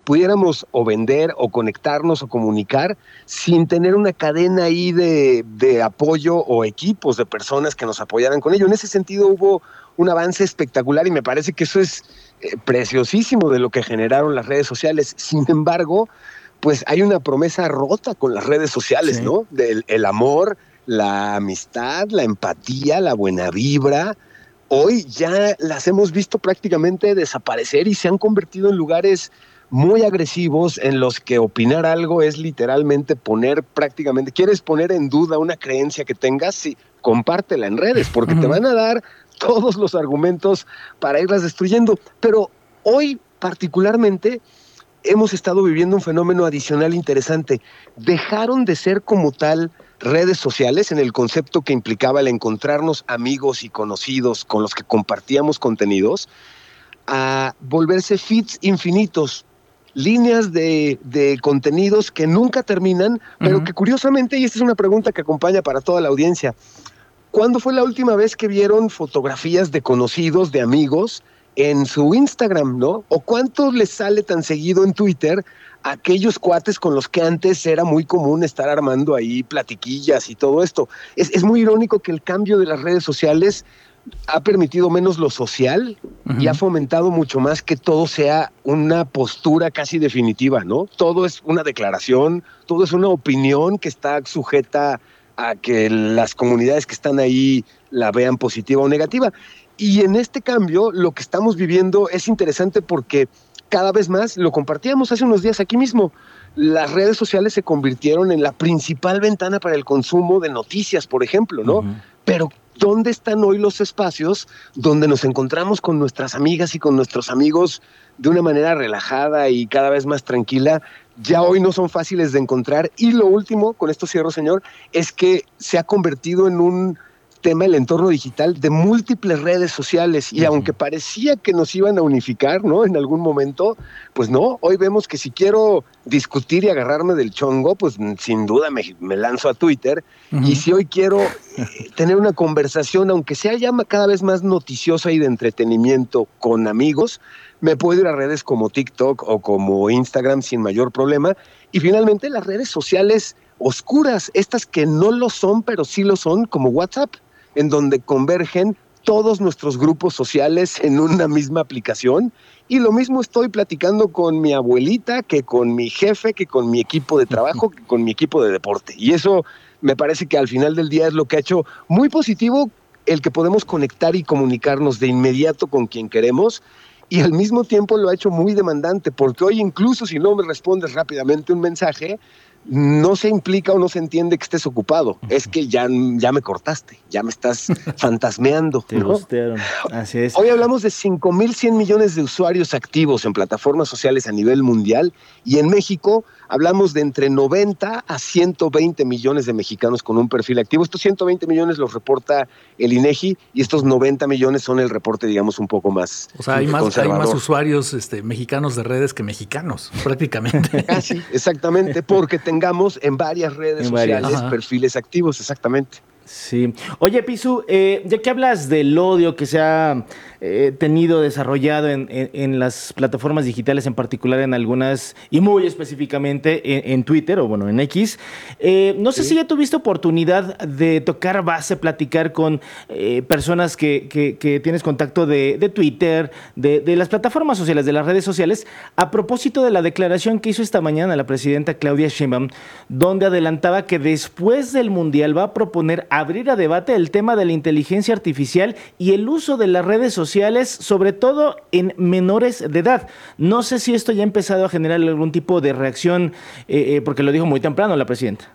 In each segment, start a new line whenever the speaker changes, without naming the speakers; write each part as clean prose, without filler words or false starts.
pudiéramos o vender o conectarnos o comunicar sin tener una cadena ahí de apoyo o equipos de personas que nos apoyaran con ello. En ese sentido hubo un avance espectacular y me parece que eso es preciosísimo de lo que generaron las redes sociales. Sin embargo, pues hay una promesa rota con las redes sociales,
Sí.
¿no? Del el amor, la amistad, la empatía, la buena vibra. Hoy ya las hemos visto prácticamente desaparecer y se han convertido en lugares muy agresivos en los que opinar algo es literalmente quieres poner en duda una creencia que tengas, sí, compártela en redes, porque te van a dar todos los argumentos para irlas destruyendo. Pero hoy particularmente hemos estado viviendo un fenómeno adicional interesante. Dejaron de ser como tal redes sociales en el concepto que implicaba el encontrarnos amigos y conocidos con los que compartíamos contenidos, a volverse feeds infinitos, líneas de contenidos que nunca terminan, pero que curiosamente, y esta es una pregunta que acompaña para toda la audiencia, ¿cuándo fue la última vez que vieron fotografías de conocidos, de amigos, en su Instagram, ¿no? ¿O cuánto les sale tan seguido en Twitter a aquellos cuates con los que antes era muy común estar armando ahí platiquillas y todo esto? Es muy irónico que el cambio de las redes sociales ha permitido menos lo social y ha fomentado mucho más que todo sea una postura casi definitiva, ¿no? Todo es una declaración, todo es una opinión que está sujeta a que las comunidades que están ahí la vean positiva o negativa. Y en este cambio, lo que estamos viviendo es interesante porque cada vez más, lo compartíamos hace unos días aquí mismo, las redes sociales se convirtieron en la principal ventana para el consumo de noticias, por ejemplo, ¿no? Pero ¿dónde están hoy los espacios donde nos encontramos con nuestras amigas y con nuestros amigos de una manera relajada y cada vez más tranquila? Ya hoy no son fáciles de encontrar. Y lo último, con esto cierro, señor, es que se ha convertido en un tema el entorno digital de múltiples redes sociales y aunque parecía que nos iban a unificar, ¿no? En algún momento, pues no, hoy vemos que si quiero discutir y agarrarme del chongo, pues sin duda me lanzo a Twitter y si hoy quiero tener una conversación, aunque sea ya cada vez más noticiosa y de entretenimiento con amigos, me puedo ir a redes como TikTok o como Instagram sin mayor problema. Y finalmente las redes sociales oscuras, estas que no lo son, pero sí lo son, como WhatsApp, en donde convergen todos nuestros grupos sociales en una misma aplicación. Y lo mismo estoy platicando con mi abuelita, que con mi jefe, que con mi equipo de trabajo, que con mi equipo de deporte. Y eso me parece que al final del día es lo que ha hecho muy positivo el que podemos conectar y comunicarnos de inmediato con quien queremos. Y al mismo tiempo lo ha hecho muy demandante, porque hoy incluso si no me respondes rápidamente un mensaje, no se implica o no se entiende que estés ocupado. Es que ya me cortaste, ya me estás fantasmeando.
Te gustearon, así es.
Hoy hablamos de 5,100 millones de usuarios activos en plataformas sociales a nivel mundial y en México hablamos de entre 90 a 120 millones de mexicanos con un perfil activo. Estos 120 millones los reporta el INEGI y estos 90 millones son el reporte, digamos, un poco más
O sea, hay más usuarios mexicanos de redes que mexicanos, prácticamente.
Sí, exactamente, porque tengamos en varias redes sociales perfiles activos, exactamente.
Sí. Oye, Pisu, ya que hablas del odio que se ha tenido desarrollado en las plataformas digitales, en particular en algunas, y muy específicamente en Twitter, o bueno, en X, no sé si ya tuviste oportunidad de tocar base, platicar con personas que tienes contacto de Twitter, de las plataformas sociales, de las redes sociales, a propósito de la declaración que hizo esta mañana la presidenta Claudia Sheinbaum, donde adelantaba que después del Mundial va a proponer abrir a debate el tema de la inteligencia artificial y el uso de las redes sociales, sobre todo en menores de edad. No sé si esto ya ha empezado a generar algún tipo de reacción, porque lo dijo muy temprano la presidenta.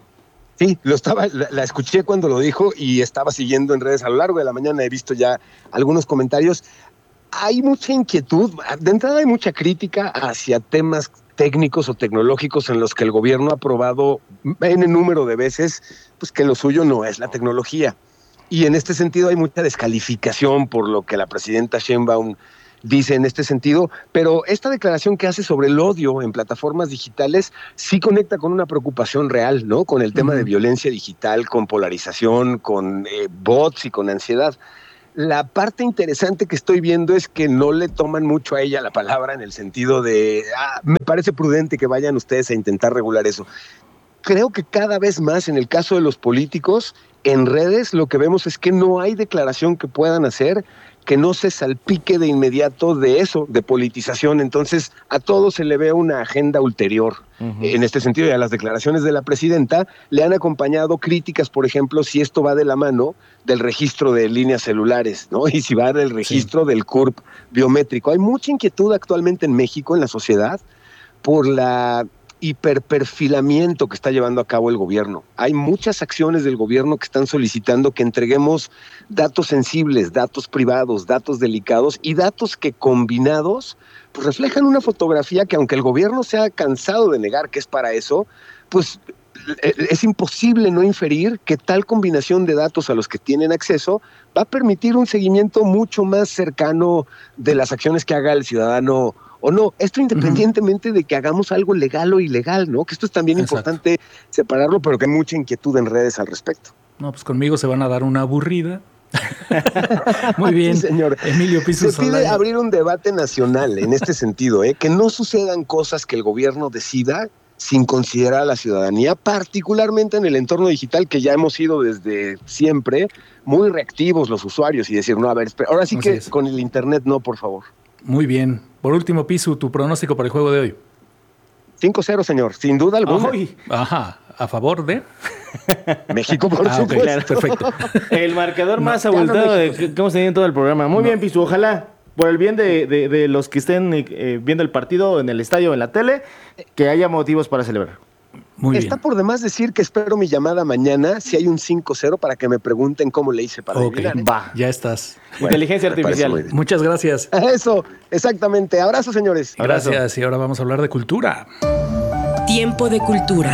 Sí, la escuché cuando lo dijo y estaba siguiendo en redes a lo largo de la mañana. He visto ya algunos comentarios. Hay mucha inquietud. De entrada hay mucha crítica hacia temas técnicos o tecnológicos en los que el gobierno ha probado en el número de veces pues que lo suyo no es la tecnología. Y en este sentido hay mucha descalificación por lo que la presidenta Sheinbaum dice en este sentido, pero esta declaración que hace sobre el odio en plataformas digitales sí conecta con una preocupación real, ¿no? Con el tema de violencia digital, con polarización, con bots y con ansiedad. La parte interesante que estoy viendo es que no le toman mucho a ella la palabra en el sentido de, me parece prudente que vayan ustedes a intentar regular eso. Creo que cada vez más en el caso de los políticos, en redes lo que vemos es que no hay declaración que puedan hacer que no se salpique de inmediato de eso, de politización. Entonces, a todo se le ve una agenda ulterior. En este sentido, y a las declaraciones de la presidenta le han acompañado críticas, por ejemplo, si esto va de la mano del registro de líneas celulares, ¿no? Y si va del registro del CURP biométrico. Hay mucha inquietud actualmente en México, en la sociedad, por la hiperperfilamiento que está llevando a cabo el gobierno. Hay muchas acciones del gobierno que están solicitando que entreguemos datos sensibles, datos privados, datos delicados y datos que combinados pues reflejan una fotografía que, aunque el gobierno se ha cansado de negar que es para eso, pues es imposible no inferir que tal combinación de datos a los que tienen acceso va a permitir un seguimiento mucho más cercano de las acciones que haga el ciudadano o no. Esto independientemente de que hagamos algo legal o ilegal, ¿no? Que esto es también importante separarlo, pero que hay mucha inquietud en redes al respecto.
No, pues conmigo se van a dar una aburrida. Muy bien,
sí, señor.
Emilio Pisu
Se pide abrir un debate nacional en este sentido, que no sucedan cosas que el gobierno decida sin considerar a la ciudadanía, particularmente en el entorno digital, que ya hemos sido desde siempre muy reactivos los usuarios y decir, no, a ver, espera. Ahora sí que con el internet no, por favor.
Muy bien. Por último, Pisu, tu pronóstico para el juego de hoy.
5-0, señor, sin duda alguna.
Ajá, ¿a favor de?
México, por supuesto.
Okay, claro. Perfecto.
El marcador más abultado que hemos tenido en todo el programa. Muy bien, Pisu, ojalá, por el bien de los que estén viendo el partido en el estadio o en la tele, que haya motivos para celebrar.
Muy bien.
Está por demás decir que espero mi llamada mañana si hay un 5-0 para que me pregunten cómo le hice para adivinar.
Va, ya estás.
Inteligencia artificial.
Muchas gracias.
Eso, exactamente. Abrazos, señores.
Gracias. Y ahora vamos a hablar de cultura.
Tiempo de cultura.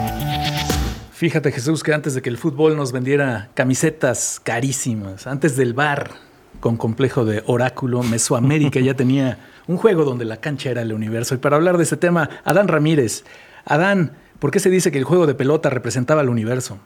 Fíjate, Jesús, que antes de que el fútbol nos vendiera camisetas carísimas, antes del bar con complejo de oráculo, Mesoamérica ya tenía un juego donde la cancha era el universo. Y para hablar de ese tema, Adán Ramírez. Adán, ¿por qué se dice que el juego de pelota representaba el universo?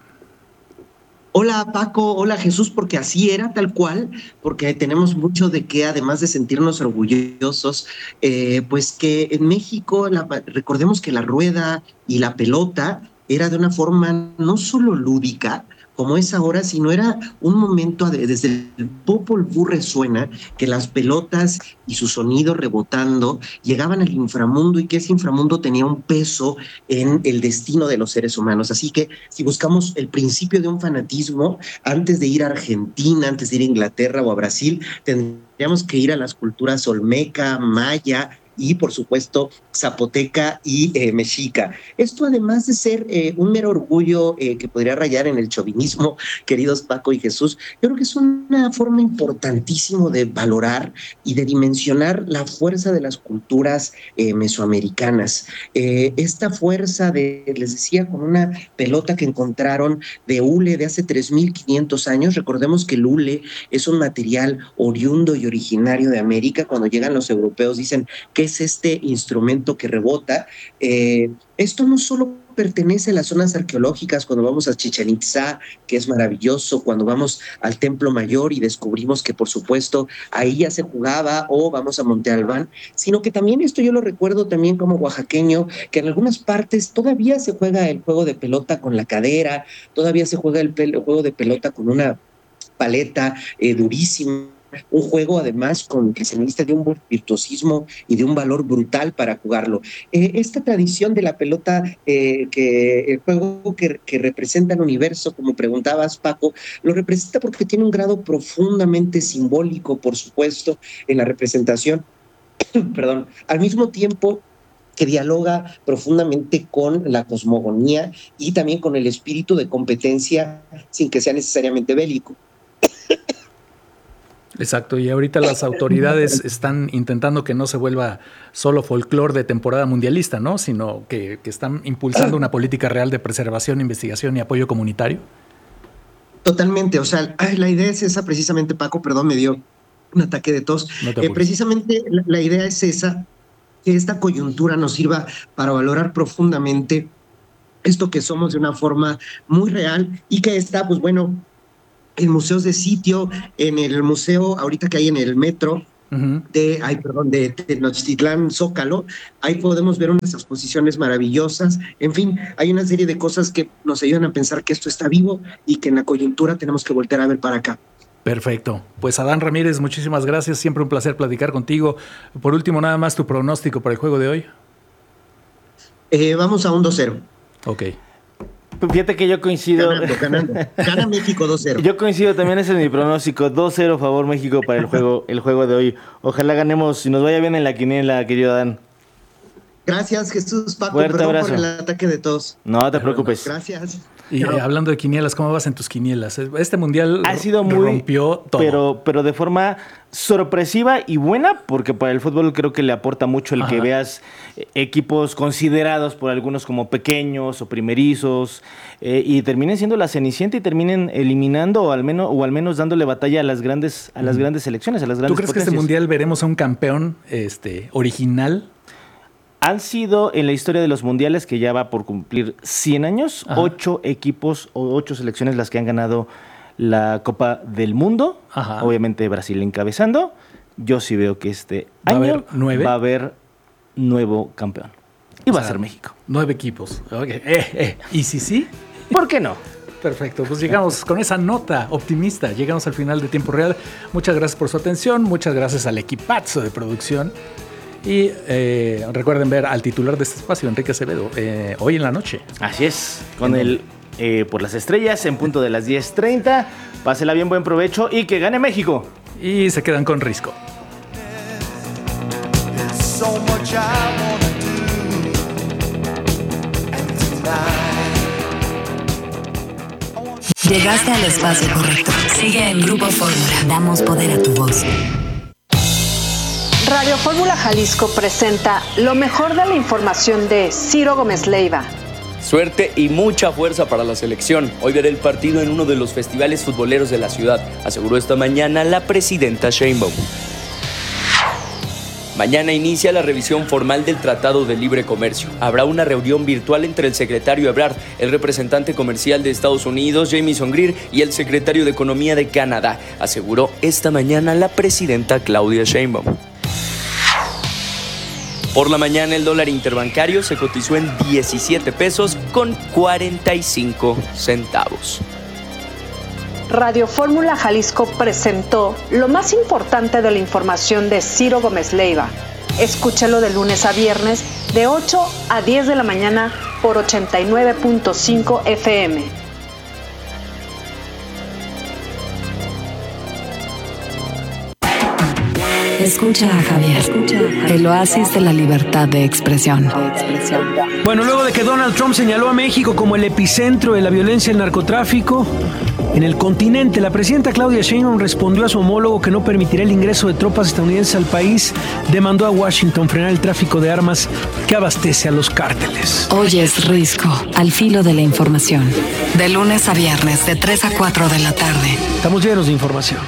Hola Paco, hola Jesús, porque así era tal cual, porque tenemos mucho de que, además de sentirnos orgullosos, pues que en México, recordemos que la rueda y la pelota era de una forma no solo lúdica, como es ahora, sino era un momento, desde el Popol Vuh resuena, que las pelotas y su sonido rebotando llegaban al inframundo y que ese inframundo tenía un peso en el destino de los seres humanos. Así que si buscamos el principio de un fanatismo, antes de ir a Argentina, antes de ir a Inglaterra o a Brasil, tendríamos que ir a las culturas olmeca, maya, y por supuesto zapoteca y mexica. Esto, además de ser un mero orgullo que podría rayar en el chauvinismo, queridos Paco y Jesús, yo creo que es una forma importantísima de valorar y de dimensionar la fuerza de las culturas mesoamericanas. Esta fuerza les decía, con una pelota que encontraron de hule de hace 3,500 años. Recordemos que el hule es un material oriundo y originario de América. Cuando llegan los europeos dicen, ¿qué es este instrumento que rebota? Esto no solo pertenece a las zonas arqueológicas, cuando vamos a Chichén Itzá, que es maravilloso, cuando vamos al Templo Mayor y descubrimos que por supuesto ahí ya se jugaba, o vamos a Monte Albán, sino que también esto yo lo recuerdo también como oaxaqueño, que en algunas partes todavía se juega el juego de pelota con la cadera, todavía se juega el juego de pelota con una paleta durísima. Un juego además con que se necesita de un virtuosismo y de un valor brutal para jugarlo. Esta tradición de la pelota, que el juego que representa el universo, como preguntabas Paco, lo representa porque tiene un grado profundamente simbólico, por supuesto, en la representación, perdón, al mismo tiempo que dialoga profundamente con la cosmogonía y también con el espíritu de competencia sin que sea necesariamente bélico.
Exacto, y ahorita las autoridades están intentando que no se vuelva solo folclore de temporada mundialista, ¿no? Sino que están impulsando una política real de preservación, investigación y apoyo comunitario.
Totalmente, o sea, la idea es esa precisamente, Paco, perdón, me dio un ataque de tos. Precisamente la idea es esa, que esta coyuntura nos sirva para valorar profundamente esto que somos de una forma muy real y que está, pues bueno, en museos de sitio, en el museo ahorita que hay en el metro, de Tenochtitlán, Zócalo, ahí podemos ver unas exposiciones maravillosas. En fin, hay una serie de cosas que nos ayudan a pensar que esto está vivo y que en la coyuntura tenemos que voltear a ver para acá.
Perfecto. Pues Adán Ramírez, muchísimas gracias. Siempre un placer platicar contigo. Por último, nada más tu pronóstico para el juego de hoy.
Vamos a un 2-0.
Ok.
Fíjate que yo coincido.
Ganando. Gana México 2-0.
Yo coincido también, ese es mi pronóstico. 2-0 favor México para el juego de hoy. Ojalá ganemos y nos vaya bien en la quiniela, querido Adán.
Gracias, Jesús, Paco.
Fuerte
Perdón
abrazo.
por el ataque de todos.
No te preocupes.
Gracias.
Y hablando de quinielas, ¿cómo vas en tus quinielas? Este mundial
Ha sido muy,
rompió todo.
pero de forma sorpresiva y buena, porque para el fútbol creo que le aporta mucho el que veas equipos considerados por algunos como pequeños o primerizos y terminen siendo la cenicienta y terminen eliminando o al menos dándole batalla a las grandes selecciones, a las grandes
¿Tú crees
potencias.
que este mundial veremos a un campeón original?
Han sido en la historia de los mundiales, que ya va por cumplir 100 años, 8 equipos o 8 selecciones las que han ganado la Copa del Mundo.
Ajá.
Obviamente Brasil encabezando. Yo sí veo que este año va a haber nuevo campeón. Y va a ser México.
9 equipos. Okay. ¿Y sí?
¿Por qué no?
Perfecto, pues llegamos con esa nota optimista, llegamos al final de Tiempo Real. Muchas gracias por su atención, muchas gracias al equipazo de producción. Y recuerden ver al titular de este espacio, Enrique Acevedo, hoy en la noche.
Así es, con el Por las Estrellas en punto de las 10:30. Pásela bien, buen provecho y que gane México.
Y se quedan con Risco.
Llegaste al espacio correcto. Sigue en Grupo Fórmula. Damos poder a tu voz.
Radio Fórmula Jalisco presenta lo mejor de la información de Ciro Gómez Leiva.
Suerte y mucha fuerza para la selección. Hoy veré el partido en uno de los festivales futboleros de la ciudad, aseguró esta mañana la presidenta Sheinbaum. Mañana inicia la revisión formal del Tratado de Libre Comercio. Habrá una reunión virtual entre el secretario Ebrard, el representante comercial de Estados Unidos, Jamieson Greer, y el secretario de Economía de Canadá, aseguró esta mañana la presidenta Claudia Sheinbaum. Por la mañana el dólar interbancario se cotizó en 17 pesos con 45 centavos.
Radio Fórmula Jalisco presentó lo más importante de la información de Ciro Gómez Leiva. Escúchalo de lunes a viernes de 8 a 10 de la mañana por 89.5 FM.
Escucha a Javier, el oasis de la libertad de expresión.
Bueno, luego de que Donald Trump señaló a México como el epicentro de la violencia y el narcotráfico en el continente, la presidenta Claudia Sheinbaum respondió a su homólogo que no permitirá el ingreso de tropas estadounidenses al país. Demandó a Washington frenar el tráfico de armas que abastece a los cárteles.
Hoy es Risco, al filo de la información. De lunes a viernes, de 3 a 4 de la tarde.
Estamos llenos de información.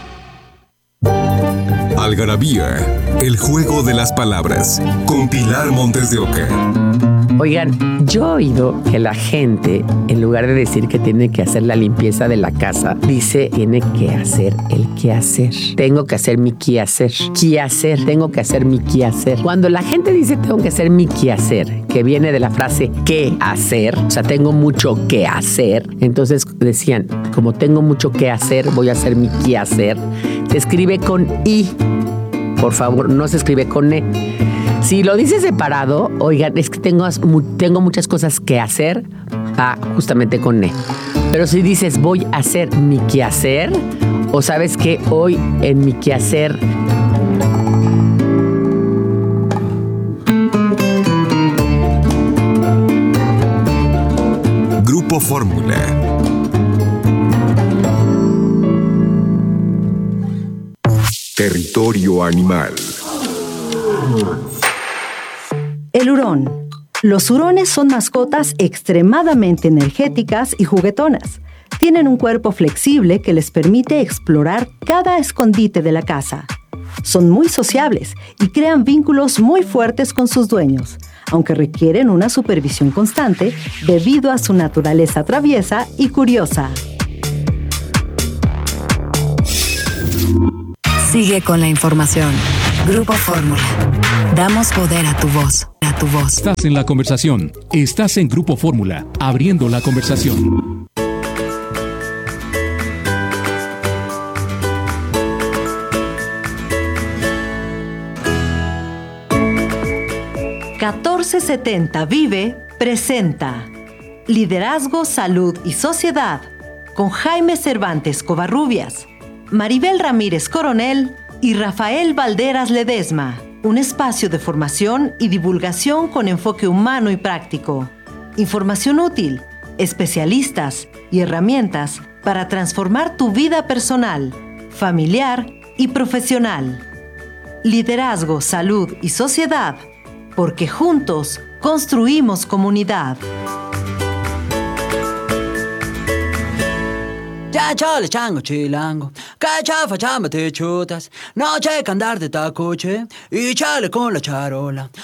Algarabía, el juego de las palabras, con Pilar Montes de Oca.
Oigan, yo he oído que la gente, en lugar de decir que tiene que hacer la limpieza de la casa, dice tiene que hacer el quehacer. Tengo que hacer mi quehacer. Quehacer, tengo que hacer mi quehacer. Cuando la gente dice tengo que hacer mi quehacer, que viene de la frase qué hacer, o sea, tengo mucho que hacer, entonces decían, como tengo mucho que hacer, voy a hacer mi quehacer. Se escribe con I, por favor, no se escribe con E. Si lo dices separado, oigan, es que tengo muchas cosas que hacer, justamente con E. Pero si dices voy a hacer mi quehacer, o sabes que hoy en mi quehacer
Grupo Fórmula. Territorio animal.
El hurón. Los hurones son mascotas extremadamente energéticas y juguetonas. Tienen un cuerpo flexible que les permite explorar cada escondite de la casa. Son muy sociables y crean vínculos muy fuertes con sus dueños, aunque requieren una supervisión constante debido a su naturaleza traviesa y curiosa.
Sigue con la información. Grupo Fórmula. Damos poder a tu voz. A tu voz.
Estás en la conversación. Estás en Grupo Fórmula, abriendo la conversación.
...1470 Vive presenta... Liderazgo, Salud y Sociedad... ...con Jaime Cervantes Covarrubias... ...Maribel Ramírez Coronel... ...y Rafael Valderas Ledesma... ...un espacio de formación y divulgación con enfoque humano y práctico... ...información útil... ...especialistas y herramientas... ...para transformar tu vida personal... ...familiar y profesional... Liderazgo, Salud y Sociedad... porque juntos construimos comunidad.
Ya chale chango chilango, cachafa chamba te chutas, no checa andar de tacoche y chale con la charola.